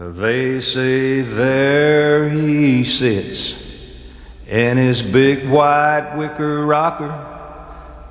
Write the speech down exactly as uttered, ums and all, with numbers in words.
They say there he sits in his big white wicker rocker,